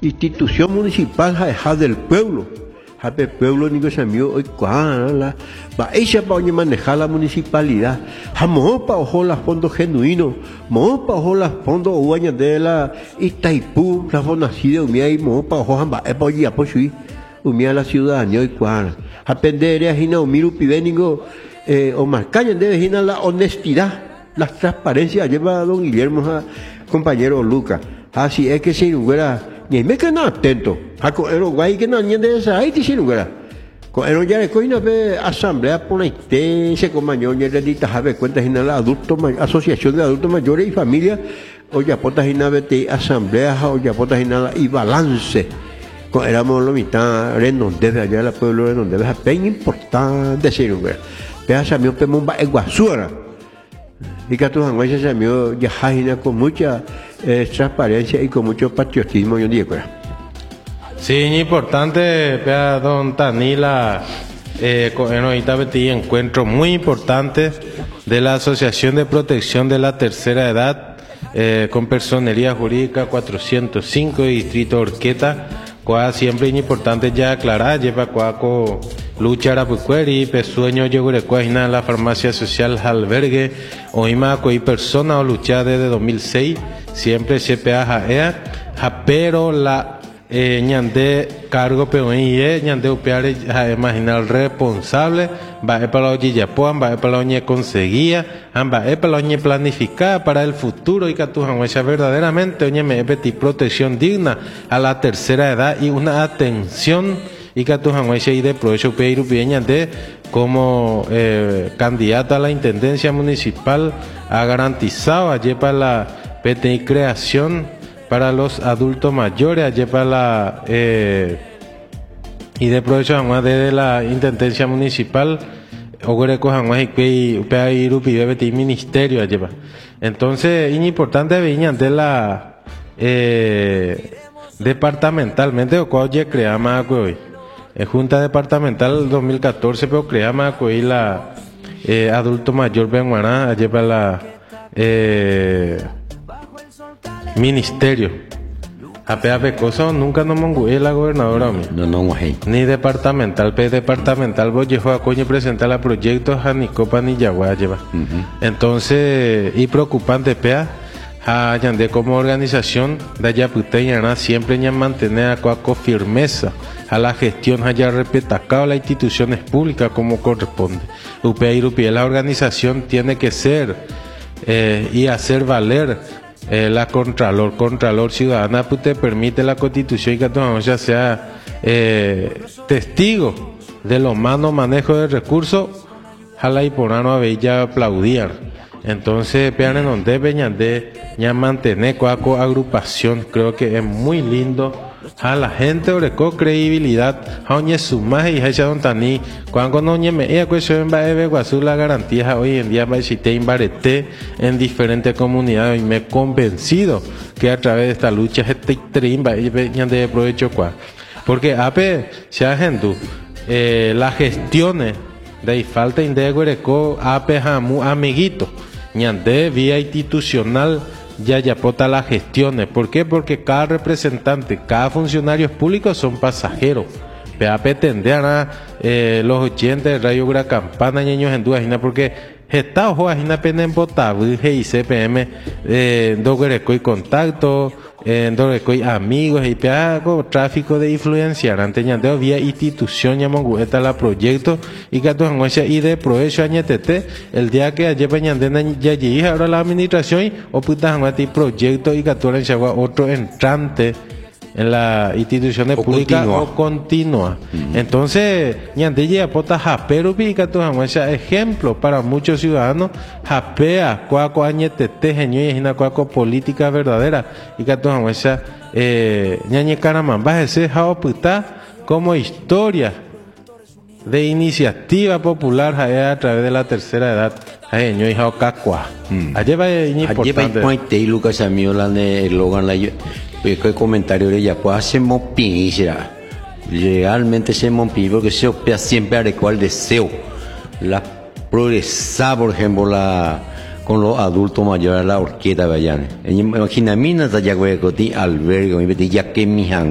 institución municipal es del pueblo. El pueblo ni que se mió hoy cuándo va ella para manejar la municipalidad. Jamón para ojo los fondos genuinos, mo para ojo los fondos uñas de la Itaipú, la fonacida umia y mo para ojo jamba es para allá pues sí umia la ciudadanía hoy cuándo. Aprender a hina umiru pibeningo o marcaña debe hina la honestidad, la transparencia lleva a don Guillermo a compañero Lucas. Así es que si hubiera ni me quedan atento. Ako ero guay que no entiende esa ahí te sino gara. Ko ero ya ko ina be asamblea por ahí se comaño ya le dita sabe cuenta en la adulto asociación de adultos mayores y familia o ya potas en te asamblea o ya potas en la y balance. Ko éramos lo mitad renon desde allá la pueblo renon debe es bien importante sino gara. Pe sa mi pe mumba e guasura. Y que tú hanguay se mío ya hajina con mucha transparencia y con mucho patriotismo yo digo. Sí, es importante, vea, don Tanila, ahorita metí encuentro muy importante de la Asociación de Protección de la Tercera Edad, con personería jurídica 405 Distrito Orqueta, cual siempre es importante ya aclarar, lleva cuaco luchar a pucueri, pesueño yegurecuajina la farmacia social albergue, oima coi persona o luchar desde 2006, siempre CPA jaea, pero la ñande cargo peonie ñande upeare imaginar responsable va para la yillapuan va para la oñe conseguía amba para la oñe planificada para el futuro y que tu janguecha verdaderamente oñe me peti protección digna a la tercera edad y una atención y que tu janguecha y de provecho peiru ñande como candidata a la intendencia municipal ha garantizado allí para la PTI creación para los adultos mayores, allí para la y de provecho desde la intendencia municipal ogreco janguas y peirupi beti ministerio allí. Entonces es importante viña de la departamentalmente o cual creamos hoy junta departamental 2014 pero creamos hoy la adulto mayor benguaná allí para la ministerio. APAP cosa nunca no mongué la gobernadora no ni departamental departamental vos llegó a coño presentar la proyectos a ni copa ni yagua lleva. Entonces y preocupante pea a yande como organización de allá puteña siempre ya mantener a cuaco firmeza a la gestión haya respetado las instituciones públicas como corresponde. UPA la organización tiene que ser y hacer valer la Contralor Ciudadana pues te permite la Constitución y que ya sea testigo de los malos manejos de recursos, jala y porano a bella aplaudían. Entonces, vean en donde veñan de ya mantener cuaco agrupación, creo que es muy lindo. A la gente oreco credibilidad, a oñe su maje y hecha don tani, cuando no oñe me ella cuestión va a guasú la garantía hoy en día va a te imbarete en diferentes comunidades y me he convencido que a través de esta lucha este trimba y veñan de provecho porque ape se ha gente las gestiones de falta de oreco ape jamu amiguito ñande vía institucional ya pota las gestiones. ¿Por qué? Porque cada representante, cada funcionario público son pasajeros. PAP tendrán a los oyentes de Radio Gra Campana ñeños en duda porque está ojo ajina penen botabu y CPM dogereco y contacto dogereco y amigos y peago tráfico de influenciar ante ñandeo vía institución llamongueta la proyecto y que tu anguacha y de provecho añetete el día que ayer peñandena ya llegué ahora la administración o puta anguati proyecto y que tu anchagua otro entrante en la instituciones públicas o continua. Entonces, ñande ya pota japero pica tu janguacha ejemplo para muchos ciudadanos japea cuaco añetete genio y una cuaco política verdadera y que tu janguacha ñañe caramamba ese jao puta como historia de iniciativa popular a través de la tercera edad genio y jao cacua. Allí va importante. Allí va Lucas amigo la de Logan la pues que comentario de ella pues hacemos pin realmente hacemos pin porque se opera siempre adecuado al deseo la progresar por ejemplo con los adultos mayores la orquesta vayan imagina mina ya albergue ya que mi